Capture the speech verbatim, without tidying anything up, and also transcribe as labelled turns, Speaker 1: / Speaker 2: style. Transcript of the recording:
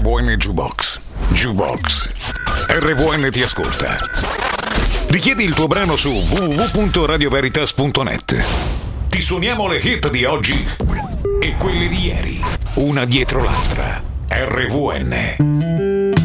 Speaker 1: V N Jukebox. Jukebox. R V N ti ascolta. Richiedi il tuo brano su w w w punto radio veritas punto net. Ti suoniamo le hit di oggi e quelle di ieri, una dietro l'altra. R V N.